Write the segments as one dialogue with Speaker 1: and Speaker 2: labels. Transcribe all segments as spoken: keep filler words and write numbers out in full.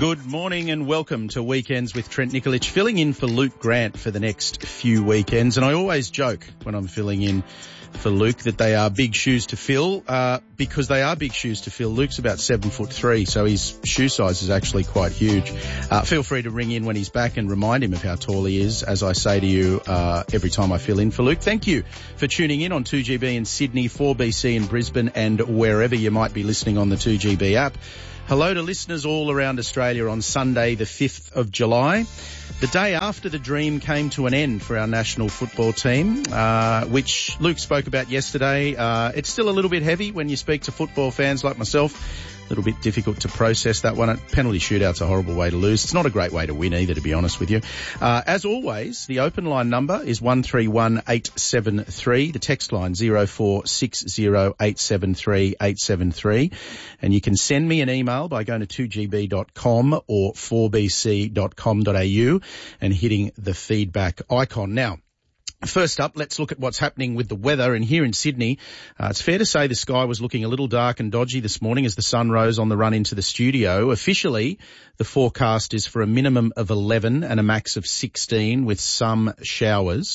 Speaker 1: Good morning and welcome to Weekends with Trent Nikolic, filling in for Luke Grant for the next few weekends. And I always joke when I'm filling in for Luke that they are big shoes to fill, uh, because they are big shoes to fill. Luke's about seven foot three, so his shoe size is actually quite huge. Uh, feel free to ring in when he's back and remind him of how tall he is, as I say to you uh, every time I fill in for Luke. Thank you for tuning in on two G B in Sydney, four B C in Brisbane, and wherever you might be listening on the two G B app. Hello to listeners all around Australia on Sunday, the fifth of July, the day after the dream came to an end for our national football team, uh, which Luke spoke about yesterday. Uh, it's still a little bit heavy when you speak to football fans like myself. A little bit difficult to process that one. Penalty shootout's a horrible way to lose. It's not a great way to win either, to be honest with you. Uh, as always, the open line number is one three one eight seven three. The text line zero four six zero eight seven three eight seven three. And you can send me an email by going to two g b dot com or four b c dot com dot a u and hitting the feedback icon. Now, first up, let's look at what's happening with the weather. And here in Sydney, uh, it's fair to say the sky was looking a little dark and dodgy this morning as the sun rose on the run into the studio. Officially, the forecast is for a minimum of eleven and a max of sixteen with some showers.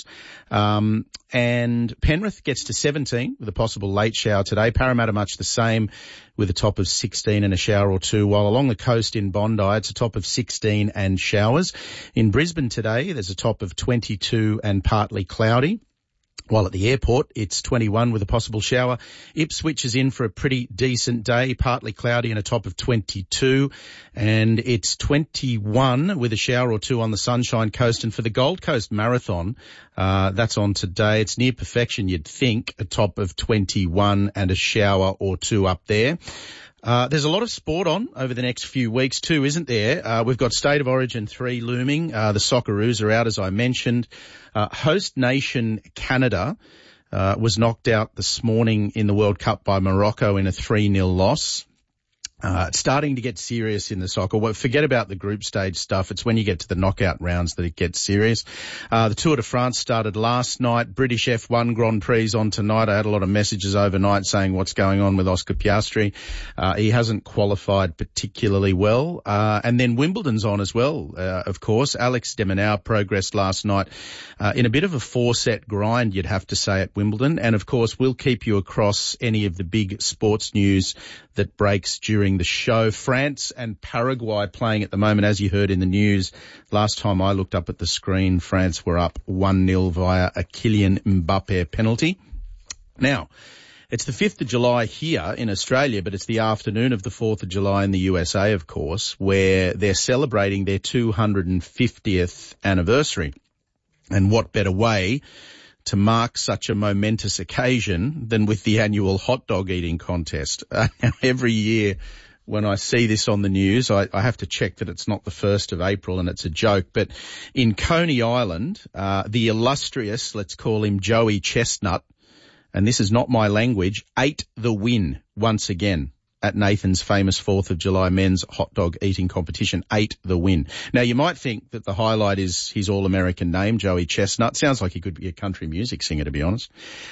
Speaker 1: Um, and Penrith gets to seventeen with a possible late shower today. Parramatta much the same with a top of sixteen and a shower or two, while along the coast in Bondi, it's a top of sixteen and showers. In Brisbane today, there's a top of twenty-two and partly cloudy. While at the airport, it's twenty-one with a possible shower. Ipswich is in for a pretty decent day, partly cloudy and a top of twenty-two. And it's twenty-one with a shower or two on the Sunshine Coast. And for the Gold Coast Marathon, uh, that's on today. It's near perfection, you'd think, a top of twenty-one and a shower or two up there. Uh, there's a lot of sport on over the next few weeks too, isn't there? Uh, we've got State of Origin three looming. Uh, the Socceroos are out, as I mentioned. Uh, host nation Canada uh, was knocked out this morning in the World Cup by Morocco in a three nil loss. Uh, it's starting to get serious in the soccer. Well, forget about the group stage stuff. It's when you get to the knockout rounds that it gets serious. Uh, the Tour de France started last night. British F one Grand Prix on tonight. I had a lot of messages overnight saying what's going on with Oscar Piastri. Uh, he hasn't qualified particularly well. Uh, and then Wimbledon's on as well, uh, of course. Alex de Minaur progressed last night uh, in a bit of a four-set grind, you'd have to say, at Wimbledon. And, of course, we'll keep you across any of the big sports news that breaks during the show. France and Paraguay playing at the moment, as you heard in the news. Last time I looked up at the screen, France were up one nil via a Kylian Mbappe penalty. Now, it's the fifth of July here in Australia, but it's the afternoon of the fourth of July in the U S A, of course, where they're celebrating their two hundred fiftieth anniversary. And what better way to mark such a momentous occasion than with the annual hot dog eating contest. Uh, every year when I see this on the news, I, I have to check that it's not the first of April and it's a joke. But in Coney Island, uh, the illustrious, let's call him Joey Chestnut, and this is not my language, ate the win once again at Nathan's famous fourth of July men's hot dog eating competition. Ate the win. Now, you might think that the highlight is his all-American name, Joey Chestnut. Sounds like he could be a country music singer, to be honest.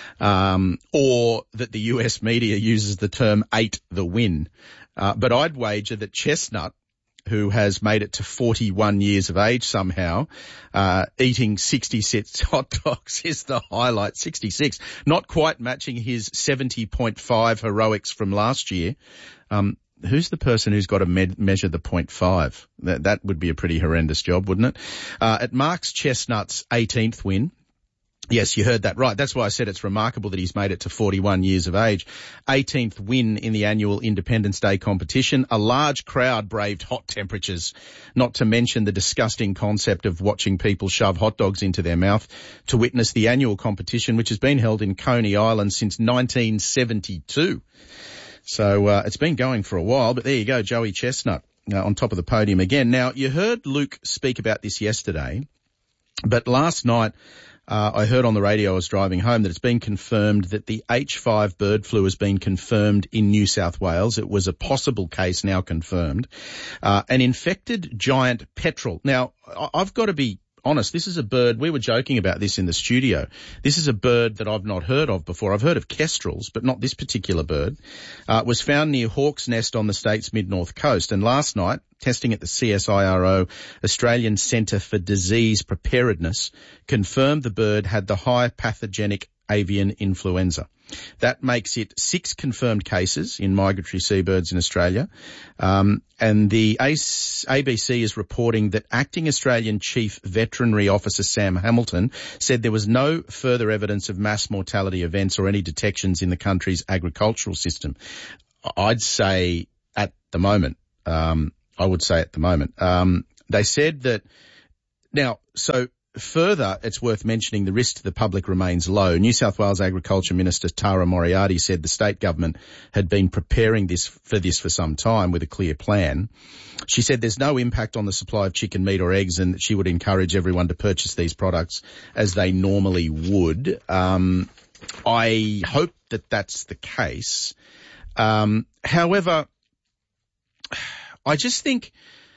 Speaker 1: Um, or that the U S media uses the term ate the win. Uh, but I'd wager that Chestnut, who has made it to forty-one years of age somehow, uh, eating sixty-six hot dogs is the highlight. sixty-six, not quite matching his seventy point five heroics from last year. Um, who's the person who's got to me- measure the point five? That, that would be a pretty horrendous job, wouldn't it? Uh, it marks Chestnut's eighteenth win. Yes, you heard that right. That's why I said it's remarkable that he's made it to forty-one years of age. eighteenth win in the annual Independence Day competition. A large crowd braved hot temperatures, not to mention the disgusting concept of watching people shove hot dogs into their mouth to witness the annual competition, which has been held in Coney Island since nineteen seventy-two. So uh, it's been going for a while, but there you go, Joey Chestnut uh, on top of the podium again. Now, you heard Luke speak about this yesterday, but last night Uh, I heard on the radio, I was driving home, that it's been confirmed that the H five bird flu has been confirmed in New South Wales. It was a possible case, now confirmed. Uh, an infected giant petrel. Now, I've got to be honest, this is a bird, we were joking about this in the studio. This is a bird that I've not heard of before. I've heard of kestrels, but not this particular bird. Uh, it was found near Hawk's Nest on the state's mid-north coast. And last night, testing at the C S I R O, Australian Centre for Disease Preparedness, confirmed the bird had the high pathogenic avian influenza. That makes it six confirmed cases in migratory seabirds in Australia. Um, and the A B C is reporting that Acting Australian Chief Veterinary Officer Sam Hamilton said there was no further evidence of mass mortality events or any detections in the country's agricultural system. I'd say at the moment, um, I would say at the moment, um, they said that now, so further, it's worth mentioning the risk to the public remains low. New South Wales Agriculture Minister Tara Moriarty said the state government had been preparing this for this for some time with a clear plan. She said there's no impact on the supply of chicken, meat or eggs, and that she would encourage everyone to purchase these products as they normally would. Um, I hope that that's the case. Um, however, I just think,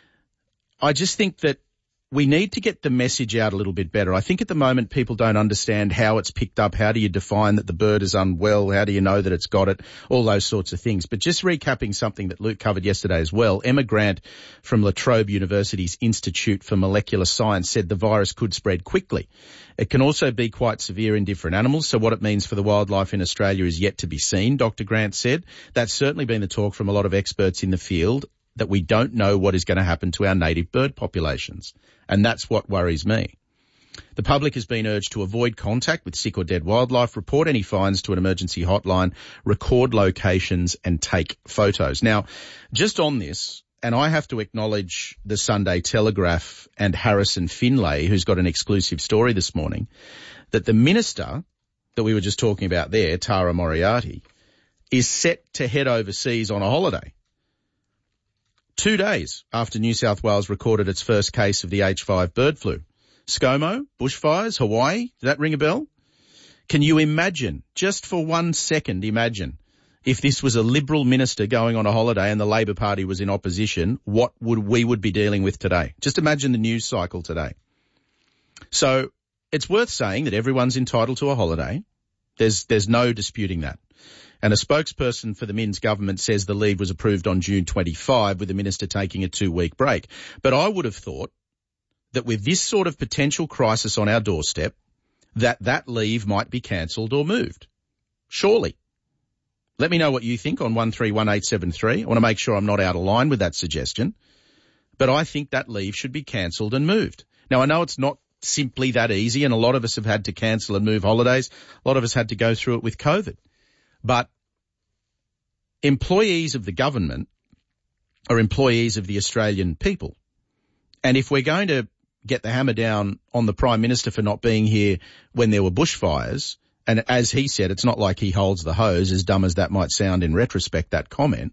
Speaker 1: I just think that we need to get the message out a little bit better. I think at the moment people don't understand how it's picked up. How do you define that the bird is unwell? How do you know that it's got it? All those sorts of things. But just recapping something that Luke covered yesterday as well, Emma Grant from La Trobe University's Institute for Molecular Science said the virus could spread quickly. It can also be quite severe in different animals, so what it means for the wildlife in Australia is yet to be seen, Doctor Grant said. That's certainly been the talk from a lot of experts in the field, that we don't know what is going to happen to our native bird populations. And that's what worries me. The public has been urged to avoid contact with sick or dead wildlife, report any finds to an emergency hotline, record locations and take photos. Now, just on this, and I have to acknowledge the Sunday Telegraph and Harrison Finlay, who's got an exclusive story this morning, that the minister that we were just talking about there, Tara Moriarty, is set to head overseas on a holiday. Two days after New South Wales recorded its first case of the H five bird flu. ScoMo, bushfires, Hawaii, does that ring a bell? Can you imagine, just for one second imagine, if this was a Liberal minister going on a holiday and the Labor Party was in opposition, what would we would be dealing with today? Just imagine the news cycle today. So it's worth saying that everyone's entitled to a holiday. There's, there's no disputing that. And a spokesperson for the Minns government says the leave was approved on June twenty-fifth with the minister taking a two-week break. But I would have thought that with this sort of potential crisis on our doorstep, that that leave might be cancelled or moved. Surely. Let me know what you think on one three one eight seven three. I want to make sure I'm not out of line with that suggestion. But I think that leave should be cancelled and moved. Now, I know it's not simply that easy, and a lot of us have had to cancel and move holidays. A lot of us had to go through it with COVID. But employees of the government are employees of the Australian people. And if we're going to get the hammer down on the Prime Minister for not being here when there were bushfires, and as he said, it's not like he holds the hose, as dumb as that might sound in retrospect, that comment,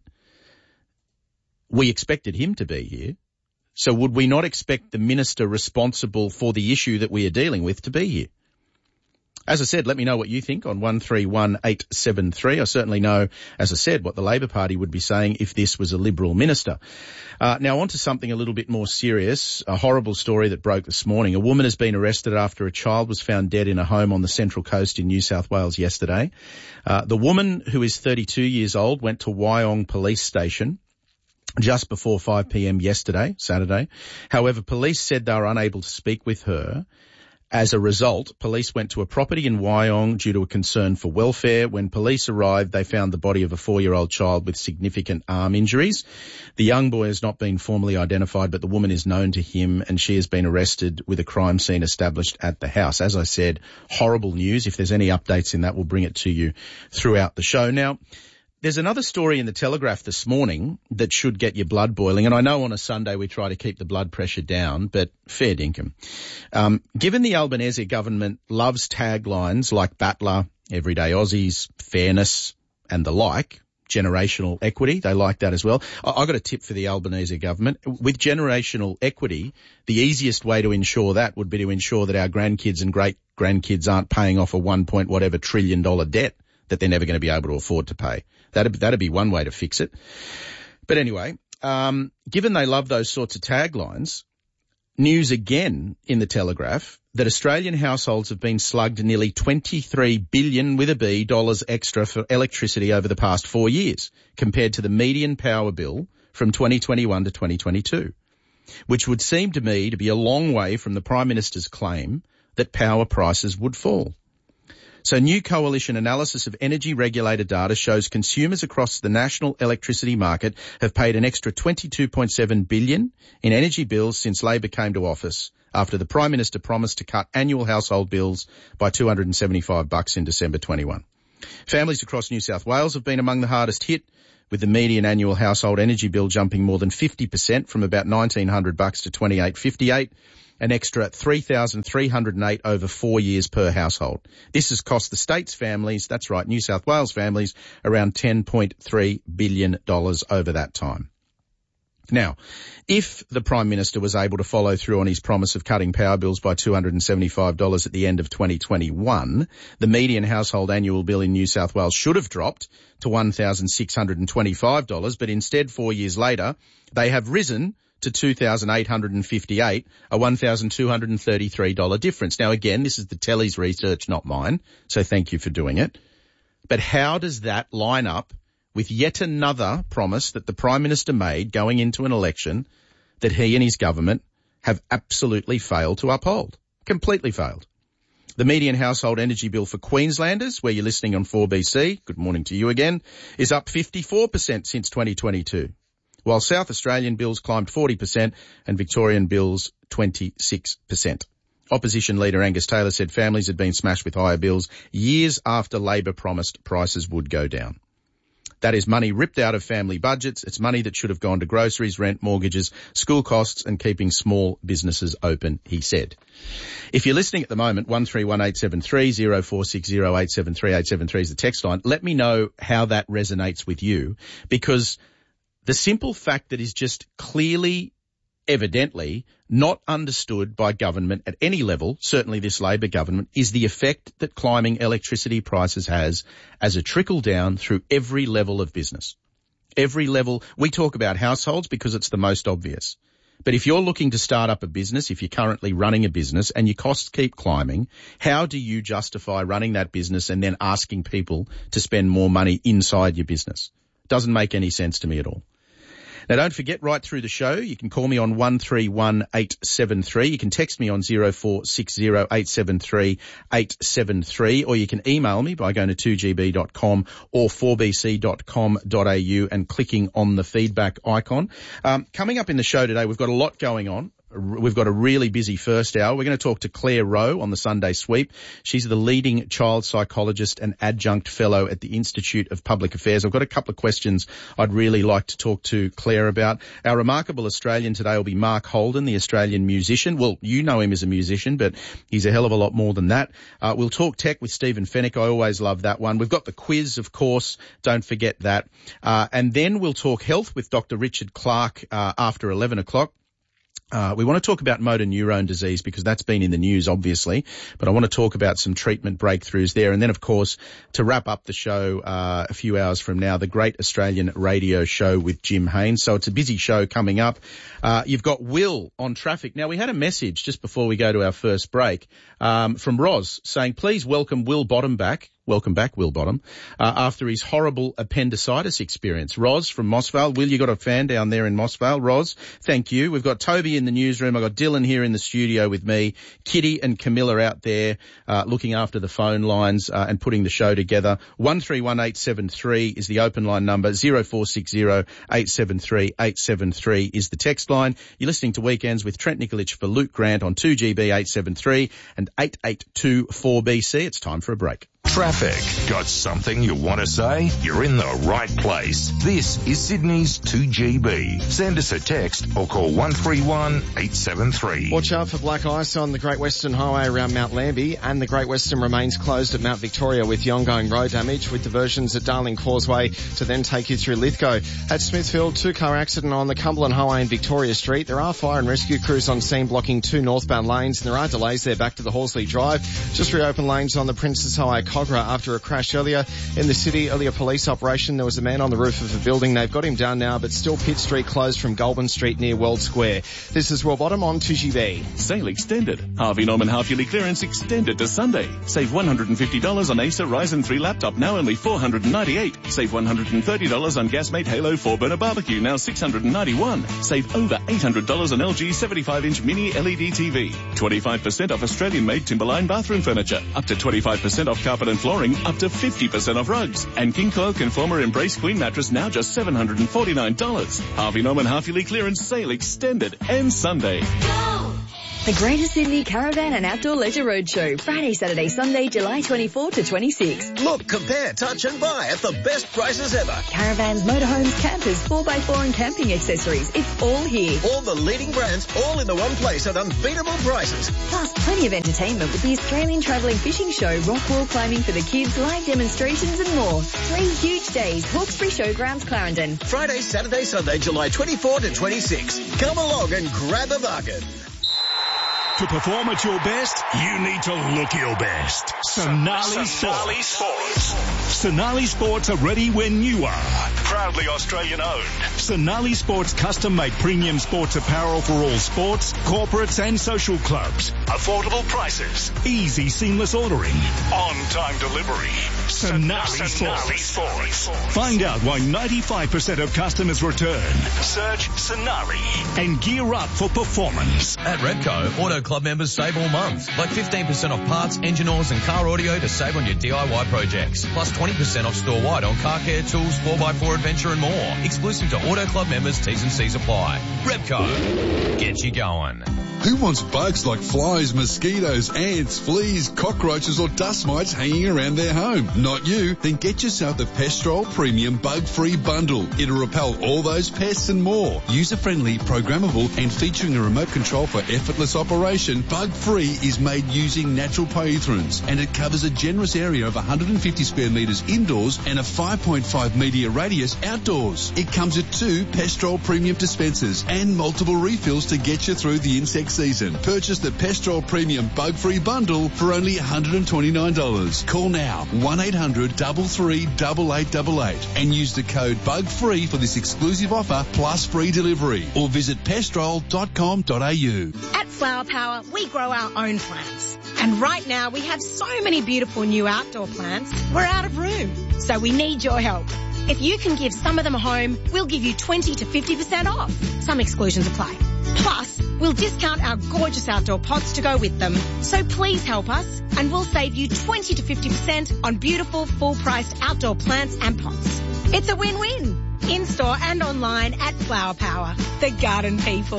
Speaker 1: we expected him to be here. So would we not expect the minister responsible for the issue that we are dealing with to be here? As I said, let me know what you think on one three one eight seven three. I certainly know, as I said, what the Labor Party would be saying if this was a Liberal minister. Uh, now on to something a little bit more serious, a horrible story that broke this morning. A woman has been arrested after a child was found dead in a home on the Central Coast in New South Wales yesterday. Uh, the woman, who is thirty-two years old, went to Wyong Police Station just before five p.m. yesterday, Saturday. However, police said they were unable to speak with her. As a result, police went to a property in Wyong due to a concern for welfare. When police arrived, they found the body of a four-year-old child with significant arm injuries. The young boy has not been formally identified, but the woman is known to him, and she has been arrested with a crime scene established at the house. As I said, horrible news. If there's any updates in that, we'll bring it to you throughout the show. Now, there's another story in the Telegraph this morning that should get your blood boiling, and I know on a Sunday we try to keep the blood pressure down, but fair dinkum. Um, given the Albanese government loves taglines like Battler, Everyday Aussies, Fairness and the like, generational equity, they like that as well. I, I got a tip for the Albanese government. With generational equity, the easiest way to ensure that would be to ensure that our grandkids and great-grandkids aren't paying off a one point whatever trillion dollar debt that they're never going to be able to afford to pay. That'd, that'd be one way to fix it. But anyway, um, given they love those sorts of taglines, news again in the Telegraph that Australian households have been slugged nearly twenty-three billion with a B dollars extra for electricity over the past four years, compared to the median power bill from twenty twenty-one to twenty twenty-two, which would seem to me to be a long way from the Prime Minister's claim that power prices would fall. So new coalition analysis of energy regulator data shows consumers across the national electricity market have paid an extra twenty-two point seven billion dollars in energy bills since Labor came to office, after the Prime Minister promised to cut annual household bills by two hundred seventy-five bucks in December twenty-one. Families across New South Wales have been among the hardest hit, with the median annual household energy bill jumping more than fifty percent from about nineteen hundred bucks to twenty-eight fifty-eight. An extra three thousand three hundred eight over four years per household. This has cost the state's families, that's right, New South Wales families, around ten point three billion dollars over that time. Now, if the Prime Minister was able to follow through on his promise of cutting power bills by two hundred seventy-five dollars at the end of twenty twenty-one, the median household annual bill in New South Wales should have dropped to one thousand six hundred twenty-five dollars, but instead, four years later, they have risen to two thousand eight hundred fifty-eight dollars, a one thousand two hundred thirty-three dollars difference. Now, again, this is the Telly's research, not mine, so thank you for doing it. But how does that line up with yet another promise that the Prime Minister made going into an election that he and his government have absolutely failed to uphold? Completely failed. The median household energy bill for Queenslanders, where you're listening on four B C, good morning to you again, is up fifty-four percent since twenty twenty-two. While South Australian bills climbed forty percent and Victorian bills twenty-six percent. Opposition leader Angus Taylor said families had been smashed with higher bills years after Labor promised prices would go down. That is money ripped out of family budgets. It's money that should have gone to groceries, rent, mortgages, school costs and keeping small businesses open, he said. If you're listening at the moment, one three one eight seven three, zero four six zero eight seven three eight seven three is the text line. Let me know how that resonates with you, because the simple fact that is just clearly, evidently, not understood by government at any level, certainly this Labor government, is the effect that climbing electricity prices has as a trickle down through every level of business. Every level. We talk about households because it's the most obvious. But if you're looking to start up a business, if you're currently running a business and your costs keep climbing, how do you justify running that business and then asking people to spend more money inside your business? Doesn't make any sense to me at all. Now, don't forget, right through the show, you can call me on one three one eight seven three. You can text me on zero four six zero eight seven three eight seven three, or you can email me by going to two g b dot com or four b c dot com dot a u and clicking on the feedback icon. Um, coming up in the show today, we've got a lot going on. We've got a really busy first hour. We're going to talk to Claire Rowe on the Sunday Sweep. She's the leading child psychologist and adjunct fellow at the Institute of Public Affairs. I've got a couple of questions I'd really like to talk to Claire about. Our remarkable Australian today will be Mark Holden, the Australian musician. Well, you know him as a musician, but he's a hell of a lot more than that. Uh, we'll talk tech with Stephen Fennick. I always love that one. We've got the quiz, of course. Don't forget that. Uh, and then we'll talk health with Doctor Richard Clark uh, after eleven o'clock. Uh, we want to talk about motor neurone disease because that's been in the news, obviously, but I want to talk about some treatment breakthroughs there. And then, of course, to wrap up the show uh, a few hours from now, the Great Australian Radio Show with Jim Haynes. So it's a busy show coming up. Uh, you've got Will on traffic. Now, we had a message just before we go to our first break um, from Roz saying, please welcome Will Bottom back. Welcome back, Will Bottom, uh, after his horrible appendicitis experience. Roz from Mossvale. Will, you got a fan down there in Mossvale? Roz, thank you. We've got Toby in the newsroom. I've got Dylan here in the studio with me. Kitty and Camilla out there uh, looking after the phone lines uh, and putting the show together. one three one eight seven three is the open line number. zero four six zero eight seven three eight seven three is the text line. You're listening to Weekends with Trent Nikolic for Luke Grant on two G B eight seven three and eight eight two four B C. It's time for a break.
Speaker 2: Traffic. Got something you want to say? You're in the right place. This is Sydney's two G B. Send us a text or call one three one eight seven three.
Speaker 3: Watch out for black ice on the Great Western Highway around Mount Lambie, and the Great Western remains closed at Mount Victoria with the ongoing road damage, with diversions at Darling Causeway to then take you through Lithgow. At Smithfield, two-car accident on the Cumberland Highway in Victoria Street. There are fire and rescue crews on scene blocking two northbound lanes, and there are delays there back to the Horsley Drive. Just reopen lanes on the Princess Highway Kogarah after a crash earlier in the city. Earlier police operation, there was a man on the roof of a building. They've got him down now, but still Pitt Street closed from Goulburn Street near World Square. This is Will Bottom on two G B.
Speaker 4: Sale extended. Harvey Norman half-yearly clearance extended to Sunday. Save one hundred fifty dollars on Acer Ryzen three laptop, now only four hundred ninety-eight dollars. Save one hundred thirty dollars on Gasmate Halo four burner barbecue, now six hundred ninety-one dollars. Save over eight hundred dollars on L G seventy-five inch mini L E D T V. twenty-five percent off Australian-made Timberline bathroom furniture. Up to twenty-five percent off carpet and flooring. Up to fifty percent off rugs. And King Coil Conformer Embrace Queen mattress, now just seven hundred forty-nine dollars. Harvey Norman half-yearly clearance sale extended and Sunday.
Speaker 5: The Greater Sydney Caravan and Outdoor Leisure Roadshow, Friday, Saturday, Sunday, July twenty-fourth to twenty-sixth.
Speaker 6: Look, compare, touch and buy at the best prices ever.
Speaker 5: Caravans, motorhomes, campers, four by four and camping accessories. It's all here.
Speaker 6: All the leading brands, all in the one place at unbeatable prices.
Speaker 5: Plus, plenty of entertainment with the Australian Travelling Fishing Show, rock wall climbing for the kids, live demonstrations and more. Three huge days, Hawkesbury Showgrounds, Clarendon.
Speaker 6: Friday, Saturday, Sunday, July twenty-fourth to twenty-sixth. Come along and grab a bargain.
Speaker 7: To perform at your best, you need to look your best. Sonali Sports. Sonali Sports are ready when you are. Proudly Australian owned. Sonali Sports custom-made premium sports apparel for all sports, corporates and social clubs. Affordable prices. Easy seamless ordering. On-time delivery. Sonali Sports. Find out why ninety-five percent of customers return. Search Sonali and gear up for performance.
Speaker 8: At Repco, Auto Club members save all month. Like fifteen percent off parts, engine oils and car audio to save on your D I Y projects. Plus twenty percent off store-wide on car care, tools, four by four adventure and more. Exclusive to Auto Club members, T's and C's apply. Repco. Get you going.
Speaker 9: Who wants bugs like flies, mosquitoes, ants, fleas, cockroaches or dust mites hanging around their home? Not you. Then get yourself the Pestrol Premium Bug-Free Bundle. It'll repel all those pests and more. User-friendly, programmable and featuring a remote control for effortless operation, Bug-Free is made using natural pyrethrins and it covers a generous area of one hundred fifty square metres indoors and a five point five metre radius outdoors. It comes with two Pestrol Premium dispensers and multiple refills to get you through the insect season. Purchase the Pestrol Premium Bug-Free Bundle for only one hundred twenty-nine dollars. Call now one eight hundred, three three eight eight eight eight and use the code BUGFREE for this exclusive offer plus free delivery or visit pestrol dot com dot a u.
Speaker 10: At Flower Power, we grow our own plants. And right now we have so many beautiful new outdoor plants, we're out of room. So we need your help. If you can give some of them a home, we'll give you twenty to fifty percent off. Some exclusions apply. Plus, we'll discount our gorgeous outdoor pots to go with them. So please help us and we'll save you twenty to fifty percent on beautiful full-priced outdoor plants and pots. It's a win-win. In-store and online at Flower Power, the garden people.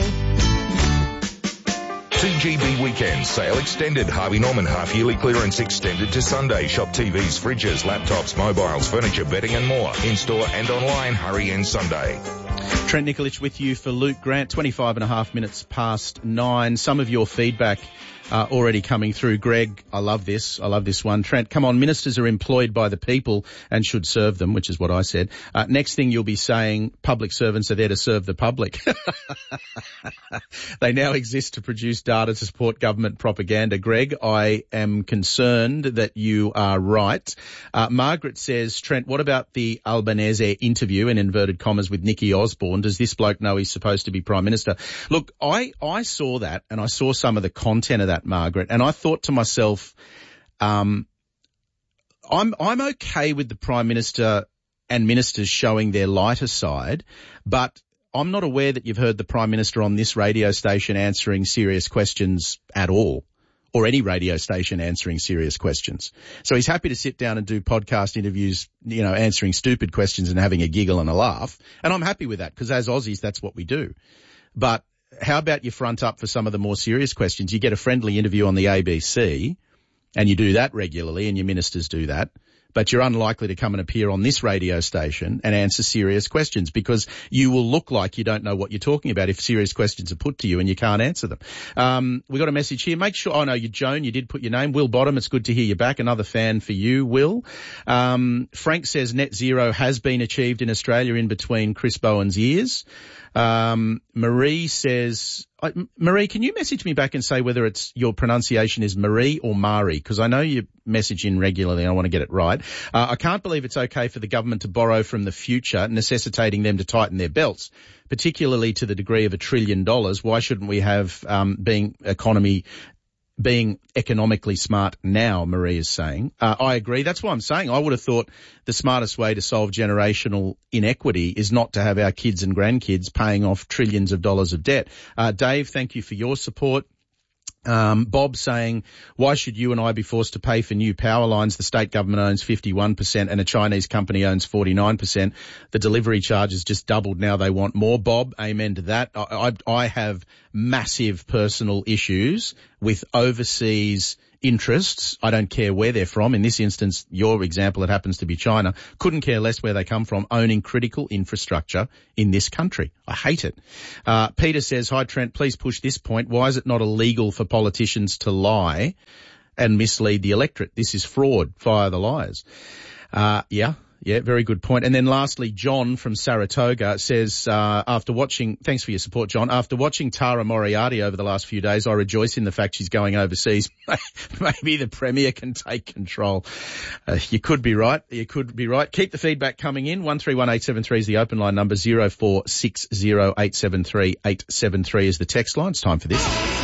Speaker 2: two G B weekend sale extended. Harvey Norman half-yearly clearance extended to Sunday. Shop T Vs, fridges, laptops, mobiles, furniture, bedding and more. In-store and online. Hurry in Sunday.
Speaker 1: Trent Nikolic with you for Luke Grant, twenty-five and a half minutes past nine. Some of your feedback uh, already coming through. Greg, I love this. I love this one. Trent, come on, ministers are employed by the people and should serve them, which is what I said. Uh, next thing you'll be saying, public servants are there to serve the public. They now exist to produce data to support government propaganda. Greg, I am concerned that you are right. Uh, Margaret says, Trent, what about the Albanese interview, in inverted commas, with Nicky Osborne? Does this bloke know he's supposed to be Prime Minister? Look, I, I saw that and I saw some of the content of that, Margaret, and I thought to myself, um, I'm, I'm okay with the Prime Minister and ministers showing their lighter side, but I'm not aware that you've heard the Prime Minister on this radio station answering serious questions at all, or any radio station answering serious questions. So he's happy to sit down and do podcast interviews, you know, answering stupid questions and having a giggle and a laugh. And I'm happy with that because as Aussies, that's what we do. But how about you front up for some of the more serious questions? You get a friendly interview on the A B C and you do that regularly and your ministers do that. But you're unlikely to come and appear on this radio station and answer serious questions because you will look like you don't know what you're talking about if serious questions are put to you and you can't answer them. Um, we got a message here. Make sure, oh no, you're Joan, you did put your name. Will Bottom, it's good to hear you back. Another fan for you, Will. Um, Frank says net zero has been achieved in Australia in between Chris Bowen's ears. Um, Marie says, I, Marie, can you message me back and say whether it's your pronunciation is Marie or Mari? Because I know you message in regularly and I want to get it right. Uh, I can't believe it's okay for the government to borrow from the future, necessitating them to tighten their belts, particularly to the degree of a trillion dollars. Why shouldn't we have um, being economy being economically smart now, Marie is saying. Uh, I agree. That's what I'm saying. I would have thought the smartest way to solve generational inequity is not to have our kids and grandkids paying off trillions of dollars of debt. Uh, Dave, thank you for your support. Um, Bob saying, why should you and I be forced to pay for new power lines? The state government owns fifty-one percent and a Chinese company owns forty-nine percent. The delivery charges just doubled. Now they want more. Bob, amen to that. I, I, I have massive personal issues with overseas interests. I don't care where they're from. In this instance, your example, it happens to be China. Couldn't care less where they come from, owning critical infrastructure in this country. I hate it. Uh, Peter says, hi Trent, please push this point. Why is it not illegal for politicians to lie and mislead the electorate? This is fraud. Fire the liars. Uh, yeah. Yeah, very good point. And then lastly, John from Saratoga says, uh, after watching, thanks for your support, John. After watching Tara Moriarty over the last few days, I rejoice in the fact she's going overseas. Maybe the Premier can take control. Uh, you could be right. You could be right. Keep the feedback coming in. one three one eight seven three is the open line number. zero four six zero eight seven three eight seven three is the text line. It's time for this.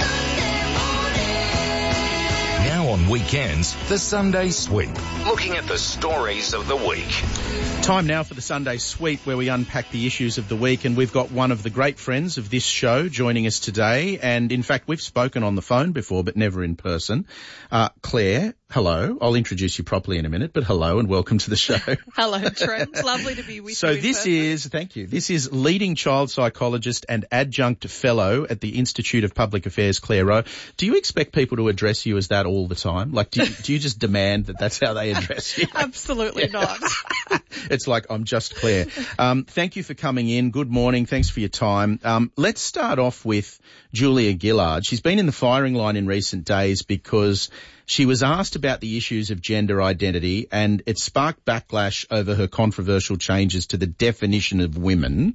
Speaker 2: On weekends, the Sunday Sweep. Looking at the stories of the week.
Speaker 1: Time now for the Sunday Sweep, where we unpack the issues of the week, and we've got one of the great friends of this show joining us today. And in fact, we've spoken on the phone before, but never in person. Uh, Claire, hello. I'll introduce you properly in a minute, but hello and welcome to the show.
Speaker 11: Hello, Trent. Lovely to be with
Speaker 1: so
Speaker 11: you. So
Speaker 1: this
Speaker 11: person.
Speaker 1: is, thank you. This is leading child psychologist and adjunct fellow at the Institute of Public Affairs, Claire Rowe. Do you expect people to address you as that all the time? Like, do you, do you just demand that that's how they address you?
Speaker 11: Absolutely not.
Speaker 1: It's like, I'm just Claire. Um, thank you for coming in. Good morning. Thanks for your time. Um, let's start off with Julia Gillard. She's been in the firing line in recent days because she was asked about the issues of gender identity, and it sparked backlash over her controversial changes to the definition of women.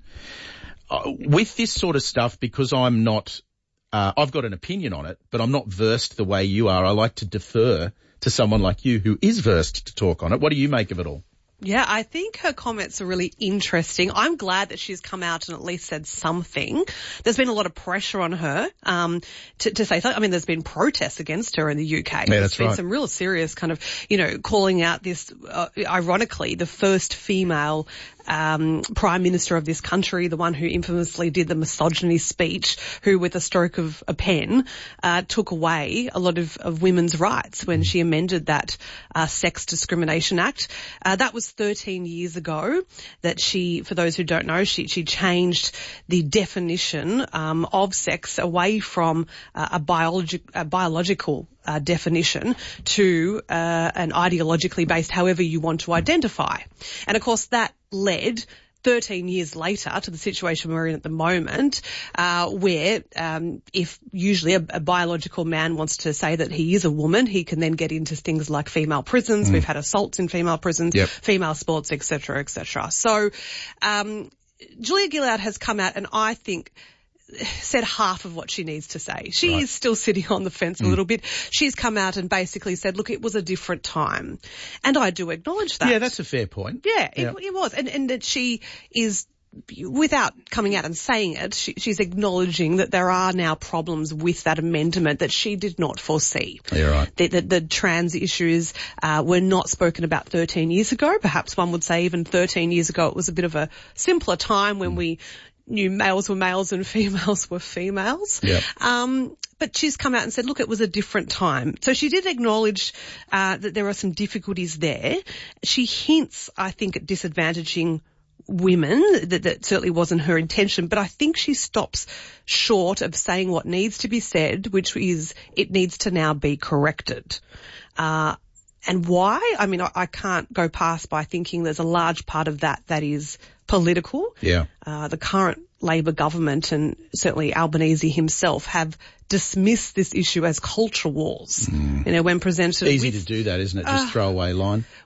Speaker 1: Uh, with this sort of stuff, because I'm not, uh, I've got an opinion on it, but I'm not versed the way you are. I like to defer to someone like you who is versed to talk on it. What do you make of it all?
Speaker 11: Yeah, I think her comments are really interesting. I'm glad that she's come out and at least said something. There's been a lot of pressure on her um, to, to say something. I mean, there's been protests against her in the U K.
Speaker 1: Yeah,
Speaker 11: there's
Speaker 1: that's
Speaker 11: been
Speaker 1: right.
Speaker 11: some real serious kind of, you know, calling out this, uh, ironically, the first female Um, Prime Minister of this country, the one who infamously did the misogyny speech, who with a stroke of a pen uh, took away a lot of, of women's rights when she amended that uh, Sex Discrimination Act. Uh, that was thirteen years ago that she, for those who don't know, she, she changed the definition um, of sex away from uh, a, biologi- a biological Uh, definition to uh, an ideologically based, however you want to identify. And of course that led thirteen years later to the situation we're in at the moment, uh, where um, if usually a, a biological man wants to say that he is a woman, he can then get into things like female prisons. Mm. We've had assaults in female prisons, yep. female sports, et cetera, et cetera. So um, Julia Gillard has come out and I think said half of what she needs to say. She right. is still sitting on the fence mm. a little bit. She's come out and basically said, look, it was a different time. And I do acknowledge that.
Speaker 1: Yeah, that's a fair point.
Speaker 11: Yeah,
Speaker 1: yeah.
Speaker 11: It, it was. And, and that she is, without coming out and saying it, she, she's acknowledging that there are now problems with that amendment that she did not foresee.
Speaker 1: You're right.
Speaker 11: The, the, the trans issues uh, were not spoken about thirteen years ago. Perhaps one would say even thirteen years ago it was a bit of a simpler time when mm. we knew males were males and females were females.
Speaker 1: Yep.
Speaker 11: Um, but she's come out and said, look, it was a different time. So she did acknowledge uh, that there are some difficulties there. She hints, I think, at disadvantaging women. That, that certainly wasn't her intention, but I think she stops short of saying what needs to be said, which is it needs to now be corrected. Uh, and why? I mean, I, I can't go past by thinking there's a large part of that that is political.
Speaker 1: Yeah.
Speaker 11: Uh, the current Labor government and certainly Albanese himself have dismissed this issue as culture wars. Mm. You know, when presented
Speaker 1: Easy
Speaker 11: with,
Speaker 1: to do that, isn't it? Just uh, throwaway line.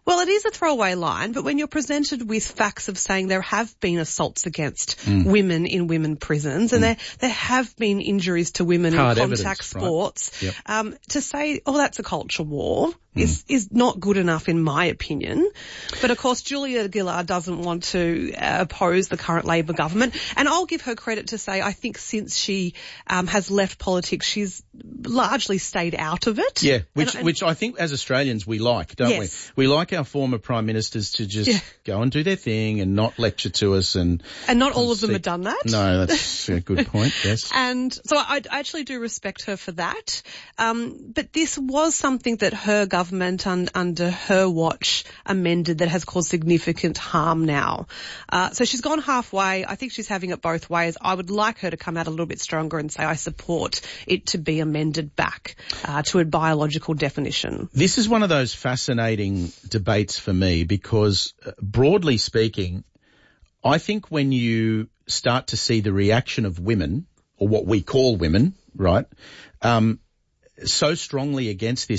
Speaker 11: Well, it is a throwaway line, but when you're presented with facts of saying there have been assaults against
Speaker 1: Mm.
Speaker 11: women in women prisons and
Speaker 1: Mm.
Speaker 11: there there have been injuries to women
Speaker 1: Hard
Speaker 11: in
Speaker 1: evidence,
Speaker 11: contact
Speaker 1: right?
Speaker 11: sports,
Speaker 1: Yep.
Speaker 11: um, to say, oh, that's a culture war is, is not good enough in my opinion. But of course, Julia Gillard doesn't want to uh, oppose the current Labor government. And I'll give her credit to say, I think since she um, has left politics, she's largely stayed out of it.
Speaker 1: Yeah, which
Speaker 11: And-
Speaker 1: which I think as Australians we like, don't
Speaker 11: Yes.
Speaker 1: we? We like our former prime ministers to just
Speaker 11: Yeah.
Speaker 1: go and do their thing and not lecture to us. And
Speaker 11: And not all of them
Speaker 1: see-
Speaker 11: have done that.
Speaker 1: No, that's a good point, yes.
Speaker 11: And so I, I actually do respect her for that. Um, but this was something that her government un, under her watch amended that has caused significant harm now. Uh, so she's gone halfway. I think she's having it both ways. I would like her to come out a little bit stronger and say I support it to be amended back uh, to a biological definition.
Speaker 1: This is one of those fascinating debates for me because, uh, broadly speaking, I think when you start to see the reaction of women, or what we call women, right, um, so strongly against this